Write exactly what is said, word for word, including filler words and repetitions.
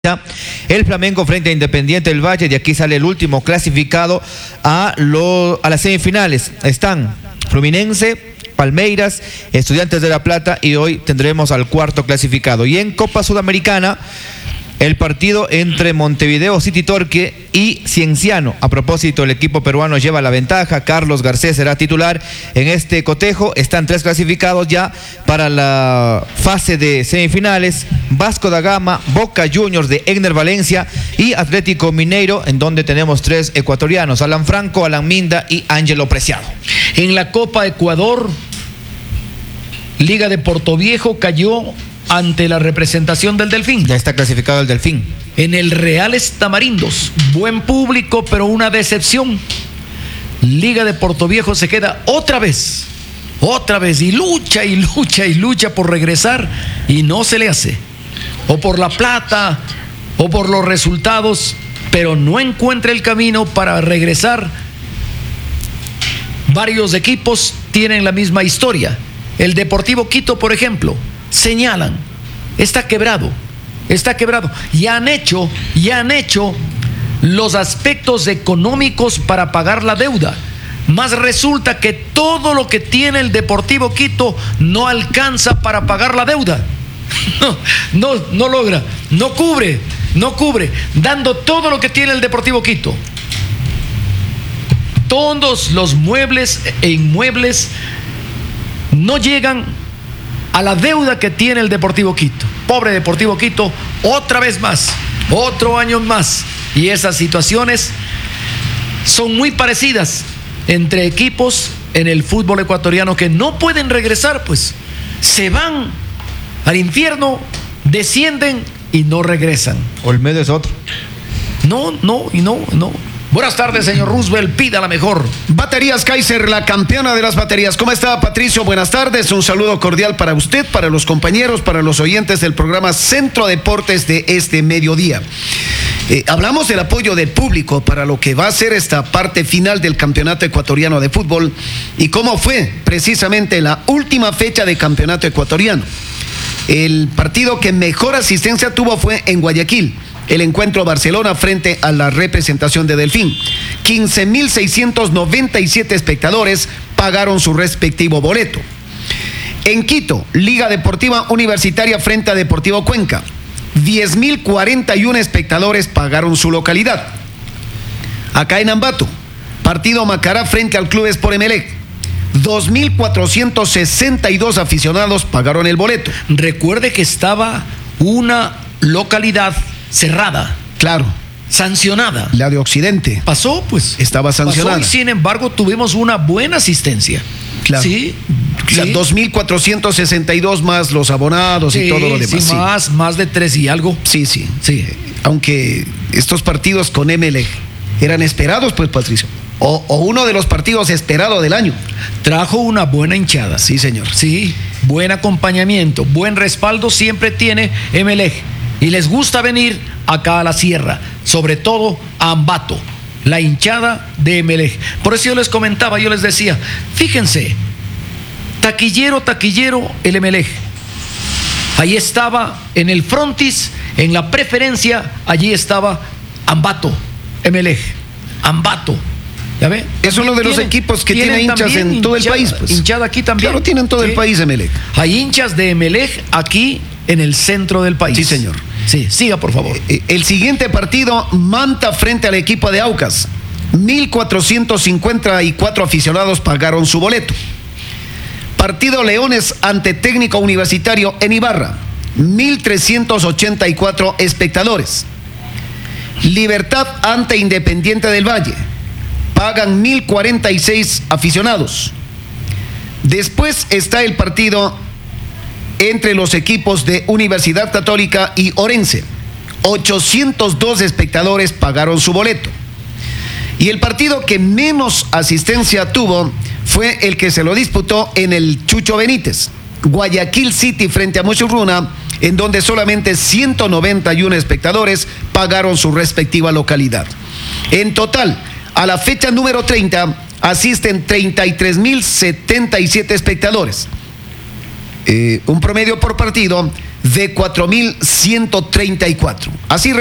El Flamengo frente a Independiente del Valle. De aquí sale el último clasificado a, lo, a las semifinales. Están Fluminense, Palmeiras, Estudiantes de La Plata, y hoy tendremos al cuarto clasificado. Y en Copa Sudamericana, el partido entre Montevideo City Torque y Cienciano. A propósito, el equipo peruano lleva la ventaja. Carlos Garcés será titular en este cotejo. Están tres clasificados ya para la fase de semifinales: Vasco da Gama, Boca Juniors de Egner Valencia y Atlético Mineiro, en donde tenemos tres ecuatorianos: Alan Franco, Alan Minda y Ángelo Preciado. En la Copa Ecuador, Liga de Portoviejo cayó ante la representación del Delfín. Ya está clasificado el Delfín. En el Reales Tamarindos, buen público, pero una decepción. Liga de Portoviejo se queda otra vez, otra vez, y lucha y lucha y lucha por regresar, y no se le hace. O por la plata, o por los resultados, pero no encuentra el camino para regresar. Varios equipos tienen la misma historia. El Deportivo Quito, por ejemplo, señalan, está quebrado, está quebrado. Ya han hecho, ya han hecho los aspectos económicos para pagar la deuda. Más resulta que todo lo que tiene el Deportivo Quito no alcanza para pagar la deuda. No, no, no logra, no cubre, no cubre, dando todo lo que tiene el Deportivo Quito. Todos los muebles e inmuebles no llegan a la deuda que tiene el Deportivo Quito. Pobre Deportivo Quito, otra vez más, otro año más. Y esas situaciones son muy parecidas entre equipos en el fútbol ecuatoriano que no pueden regresar, pues se van al infierno, descienden y no regresan. Olmedo es otro. No, no, y no, no. Buenas tardes, señor Roosevelt, pida la mejor. Baterías Kaiser, la campeona de las baterías. ¿Cómo está, Patricio? Buenas tardes, un saludo cordial para usted, para los compañeros, para los oyentes del programa Centro Deportes de este mediodía. Eh, hablamos del apoyo del público para lo que va a ser esta parte final del Campeonato Ecuatoriano de Fútbol y cómo fue precisamente la última fecha de Campeonato Ecuatoriano. El partido que mejor asistencia tuvo fue en Guayaquil. El encuentro Barcelona frente a la representación de Delfín. quince mil seiscientos noventa y siete espectadores pagaron su respectivo boleto. En Quito, Liga Deportiva Universitaria frente a Deportivo Cuenca. diez mil cuarenta y uno espectadores pagaron su localidad. Acá en Ambato, partido Macará frente al Club Sport Emelec. dos mil cuatrocientos sesenta y dos aficionados pagaron el boleto. Recuerde que estaba una localidad cerrada. Claro. Sancionada. La de Occidente. Pasó, pues. Estaba sancionada. Pasó, y sin embargo tuvimos una buena asistencia. Claro. Sí. Claro, sí. dos mil cuatrocientos sesenta y dos más los abonados, sí, y todo lo demás. Sí, sí, más, más de tres y algo. Sí, sí. Sí. Aunque estos partidos con Emelec eran esperados, pues, Patricio. O, o uno de los partidos esperados del año. Trajo una buena hinchada. Sí, señor. Sí. Buen acompañamiento, buen respaldo siempre tiene Emelec. Y les gusta venir acá a la sierra, sobre todo a Ambato, la hinchada de Emelec. Por eso yo les comentaba, yo les decía, fíjense, taquillero, taquillero, el Emelec. Ahí estaba en el frontis, en la preferencia, allí estaba Ambato, Emelec, Ambato. ¿Ya ve? Es uno de los equipos que tiene hinchas en todo el país, pues. Hinchada aquí también. Claro, tienen todo el país Emelec. Hay hinchas de Emelec aquí en el centro del país. Sí, señor. Sí, siga, por favor. El siguiente partido, Manta frente al equipo de Aucas. mil cuatrocientos cincuenta y cuatro aficionados pagaron su boleto. Partido Leones ante Técnico Universitario en Ibarra. mil trescientos ochenta y cuatro espectadores. Libertad ante Independiente del Valle. Pagan mil cuarenta y seis aficionados. Después está el partido entre los equipos de Universidad Católica y Orense. ochocientos dos espectadores pagaron su boleto. Y el partido que menos asistencia tuvo fue el que se lo disputó en el Chucho Benítez. Guayaquil City frente a Muchurruna, en donde solamente ciento noventa y uno espectadores pagaron su respectiva localidad. En total, a la fecha número treinta, asisten treinta y tres mil setenta y siete espectadores. Eh, un promedio por partido de cuatro mil ciento treinta y cuatro. Así